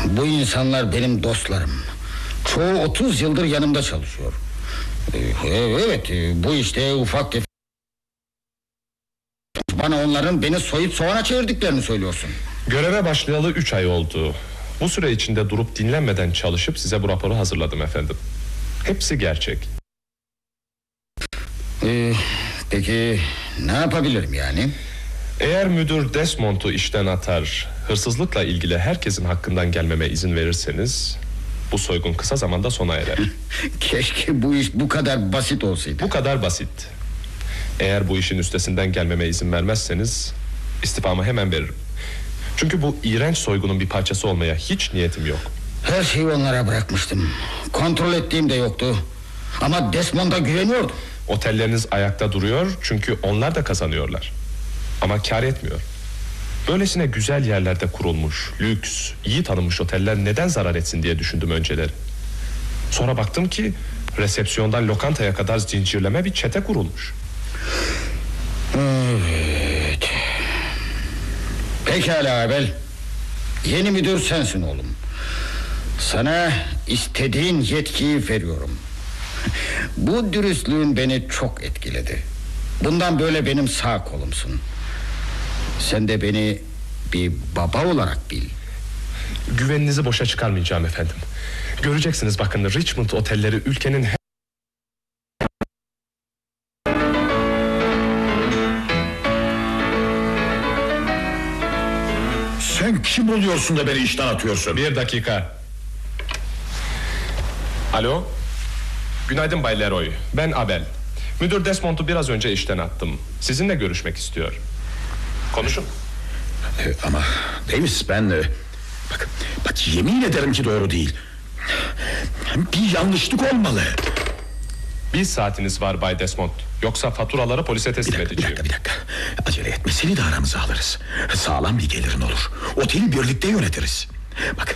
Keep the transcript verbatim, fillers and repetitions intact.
Bu insanlar benim dostlarım. Çoğu otuz yıldır yanımda çalışıyor. Evet, bu işte ufak tefek. Bana onların beni soyup soğana çevirdiklerini söylüyorsun. Göreve başlayalı üç ay oldu. Bu süre içinde durup dinlenmeden çalışıp size bu raporu hazırladım efendim. Hepsi gerçek. Ee, peki ne yapabilirim yani? Eğer müdür Desmond'u işten atar, hırsızlıkla ilgili herkesin hakkından gelmeme izin verirseniz bu soygun kısa zamanda sona erer. Keşke bu iş bu kadar basit olsaydı. Bu kadar basit. Eğer bu işin üstesinden gelmeme izin vermezseniz istifamı hemen veririm. Çünkü bu iğrenç soygunun bir parçası olmaya hiç niyetim yok. Her şeyi onlara bırakmıştım. Kontrol ettiğim de yoktu. Ama Desmond'a güveniyordum. Otelleriniz ayakta duruyor çünkü onlar da kazanıyorlar. Ama kâr etmiyor. Böylesine güzel yerlerde kurulmuş, lüks, iyi tanınmış oteller neden zarar etsin diye düşündüm önceleri. Sonra baktım ki resepsiyondan lokantaya kadar zincirleme bir çete kurulmuş. Evet. Pekala Abel. Yeni müdür sensin oğlum. Sana istediğin yetkiyi veriyorum. Bu dürüstlüğün beni çok etkiledi. Bundan böyle benim sağ kolumsun. Sen de beni bir baba olarak bil. Güveninizi boşa çıkarmayacağım efendim. Göreceksiniz bakın, Richmond otelleri ülkenin her... Sen kim oluyorsun da beni işten atıyorsun? Bir dakika. Alo. Günaydın Bay Leroy. Ben Abel. Müdür Desmond'u biraz önce işten attım. Sizinle görüşmek istiyor. Konuşun. Ee, ama Davis, ben... E, bak, bak yemin ederim ki doğru değil. Bir yanlışlık olmalı. Bir saatiniz var Bay Desmond. Yoksa faturaları polise teslim bir dakika, edeceğim. Bir dakika, bir dakika. Acele etme, seni de aramıza alırız. Sağlam bir gelirin olur. Oteli birlikte yönetiriz. Bak,